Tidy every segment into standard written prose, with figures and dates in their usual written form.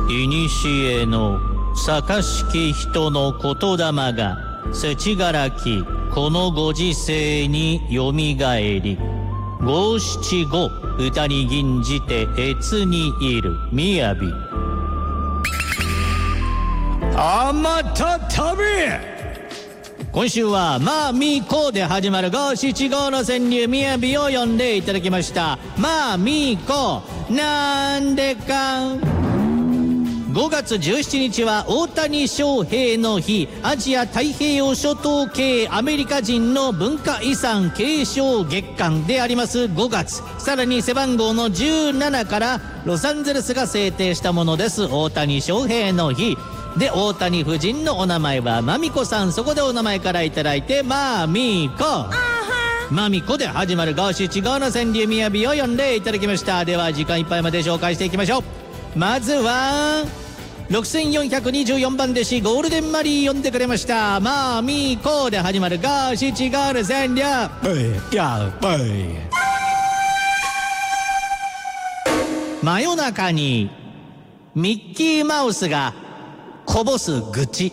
いにしえの坂式人の言霊が世知辛きこのご時世によみがえり、五七五歌に吟じて越にいるみやび。あまたたび。今週はまあみーこーで始まる五七五の川柳みやびを読んでいただきました。まあみーこーなんでか。5月17日は大谷翔平の日。アジア太平洋諸島系アメリカ人の文化遺産継承月間であります5月。さらに背番号の17からロサンゼルスが制定したものです。大谷翔平の日で、大谷夫人のお名前はまみこさん。そこでお名前からいただいてまみこ。まみこで始まる五七五の川柳みやびを読んでいただきました。では時間いっぱいまで紹介していきましょう。まずは6424番弟子ゴールデンマリー読んでくれましたまみこで始まる五七五の川柳。真夜中にミッキーマウスがこぼす愚痴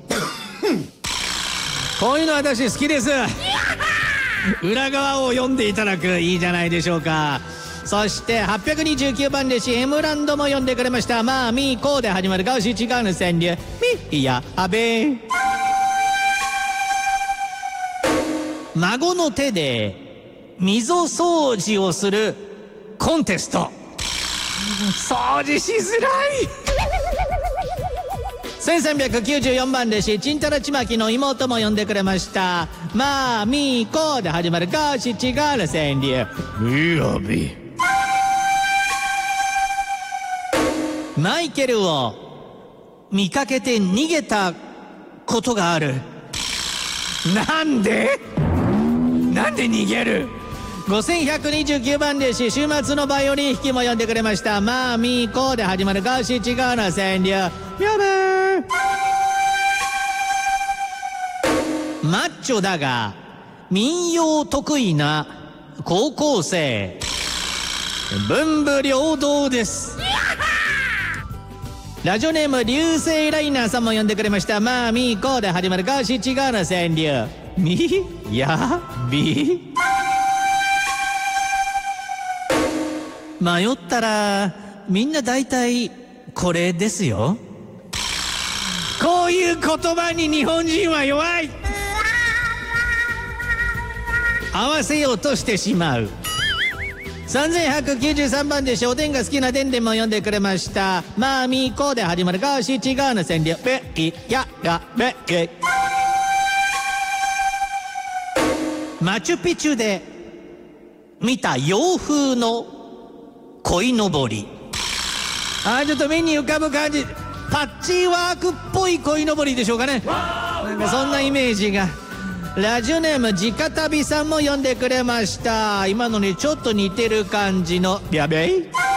こういうの私好きです裏側を読んでいただく、いいじゃないでしょうか。そして829番弟子エムランドも読んでくれましたまあみーこーで始まる五七五の川柳。みやべ。孫の手で溝掃除をするコンテスト。掃除しづらい1394番弟子ちんたらちまきの妹も読んでくれましたまあみーこーで始まる五七五の川柳。みやび。マイケルを見かけて逃げたことがある。なんで逃げる。5129番弟子週末のバイオリン弾きも読んでくれましたまあみーこーで始まる五七五の川柳。やべー。マッチョだが民謡得意な高校生。文武両道です。ラジオネーム流星ライナーさんも読んでくれましたまあみーこーで始まる五七五の川柳。みやび。迷ったらみんな大体これですよ。こういう言葉に日本人は弱い。合わせようとしてしまう。3193番でおでんが好きなでんでんも読んでくれましたまあみーこーで始まる五七五の川柳。べいやがべい。マチュピチュで見た洋風の鯉のぼり。ちょっと目に浮かぶ感じ、パッチワークっぽい鯉のぼりでしょうかね。なんかそんなイメージが。ラジオネーム直旅さんも読んでくれました今のにちょっと似てる感じのやべい。